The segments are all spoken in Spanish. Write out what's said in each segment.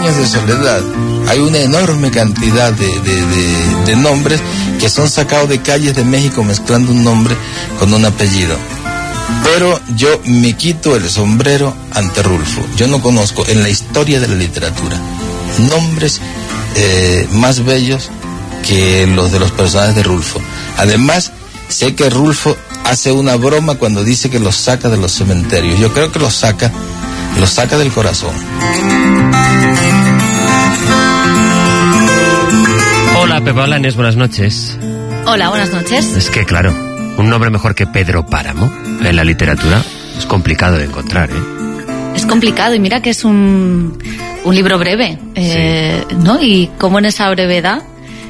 Años de Soledad hay una enorme cantidad de nombres que son sacados de calles de México mezclando un nombre con un apellido. Pero yo me quito el sombrero ante Rulfo. Yo no conozco en la historia de la literatura nombres más bellos que los de los personajes de Rulfo. Además, sé que Rulfo hace una broma cuando dice que los saca de los cementerios. Yo creo que los saca del corazón. Hola, Pepa Blanes, buenas noches. Hola, buenas noches. Es que, claro, un nombre mejor que Pedro Páramo en la literatura es complicado de encontrar, ¿eh? Es complicado, y mira que es un libro breve, Sí. ¿no? Y como en esa brevedad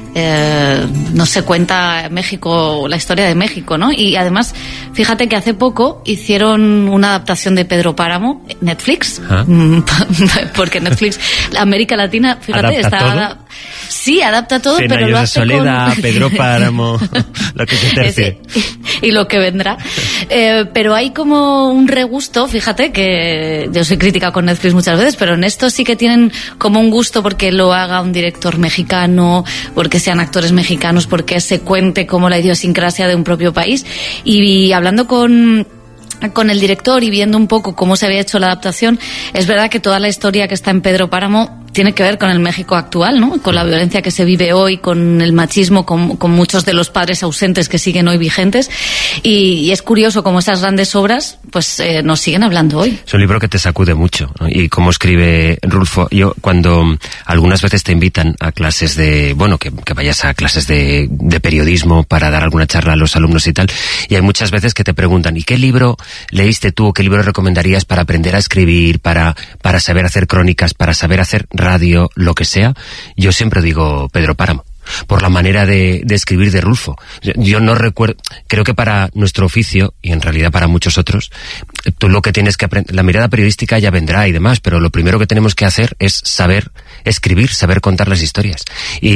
no se cuenta México, la historia de México, ¿no? Y además, fíjate que hace poco hicieron una adaptación de Pedro Páramo, Netflix, porque Netflix, América Latina, fíjate, ¿Adapta todo? Sí, adapta todo, 100 pero años lo de hace soledad, con... Pedro Páramo, lo que se tercie. Y lo que vendrá. Pero hay como un regusto, fíjate, que yo soy crítica con Netflix muchas veces, pero en esto sí que tienen como un gusto porque lo haga un director mexicano, porque sean actores mexicanos, porque se cuente como la idiosincrasia de un propio país. Y hablando con el director y viendo un poco cómo se había hecho la adaptación, es verdad que toda la historia que está en Pedro Páramo tiene que ver con el México actual, ¿no? Con la violencia que se vive hoy, con el machismo, con muchos de los padres ausentes que siguen hoy vigentes. Y es curioso cómo esas grandes obras pues nos siguen hablando hoy. Es un libro que te sacude mucho, ¿no? Y como escribe Rulfo, yo cuando algunas veces te invitan a clases de, bueno, que vayas a clases de periodismo para dar alguna charla a los alumnos y tal, y hay muchas veces que te preguntan, ¿y qué libro leíste tú o qué libro recomendarías para aprender a escribir, para saber hacer crónicas, para saber hacer radio, lo que sea? Yo siempre digo Pedro Páramo, por la manera de escribir de Rulfo. Yo no recuerdo, creo que para nuestro oficio, y en realidad para muchos otros, tú lo que tienes que aprender, la mirada periodística ya vendrá y demás, pero lo primero que tenemos que hacer es saber escribir, saber contar las historias. Y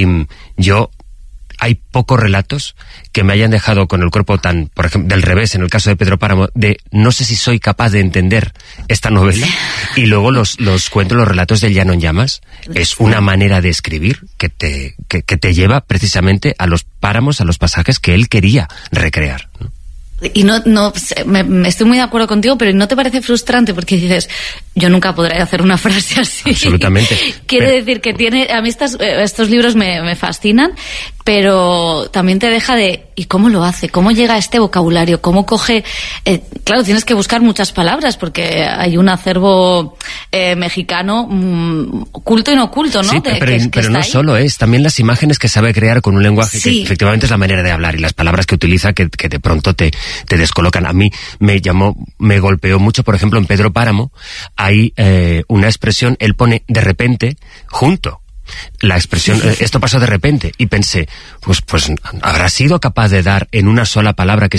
hay pocos relatos que me hayan dejado con el cuerpo tan, por ejemplo, del revés, en el caso de Pedro Páramo, de no sé si soy capaz de entender esta novela, y luego los cuentos, los relatos del Llano en Llamas, es una manera de escribir que te lleva precisamente a los páramos, a los pasajes que él quería recrear, ¿no? Y no me estoy muy de acuerdo contigo, pero ¿no te parece frustrante? Porque dices, yo nunca podré hacer una frase así. Absolutamente. Quiere decir que a mí estos libros me fascinan, pero también te deja de, ¿y cómo lo hace? ¿Cómo llega a este vocabulario? ¿Cómo coge? Claro, tienes que buscar muchas palabras, porque hay un acervo mexicano culto y no culto, ¿no? Sí, pero no solo es, también las imágenes que sabe crear con un lenguaje que efectivamente es la manera de hablar, y las palabras que utiliza que de pronto te descolocan. A mí me golpeó mucho, por ejemplo, en Pedro Páramo hay una expresión, él pone de repente junto la expresión, esto pasó de repente, y pensé, pues habrá sido capaz de dar en una sola palabra que